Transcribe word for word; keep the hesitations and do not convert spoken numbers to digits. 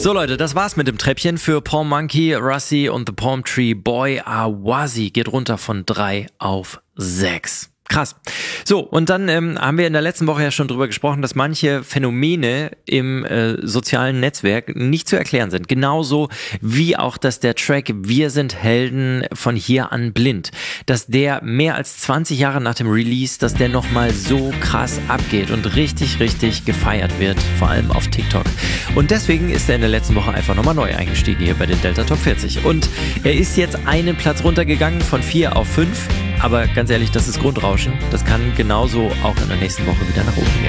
So Leute, das war's mit dem Treppchen für Palm Monkey, Russi und The Palm Tree Boy. Awazi geht runter von drei auf sechs. Krass. So, und dann ähm, haben wir in der letzten Woche ja schon drüber gesprochen, dass manche Phänomene im äh, sozialen Netzwerk nicht zu erklären sind. Genauso wie auch, dass der Track Wir sind Helden von hier an blind, dass der mehr als zwanzig Jahre nach dem Release, dass der nochmal so krass abgeht und richtig, richtig gefeiert wird, vor allem auf TikTok. Und deswegen ist er in der letzten Woche einfach nochmal neu eingestiegen hier bei den Delta Top vierzig. Und er ist jetzt einen Platz runtergegangen von vier auf fünf. Aber ganz ehrlich, das ist Grundrauschen. Das kann genauso auch in der nächsten Woche wieder nach oben gehen.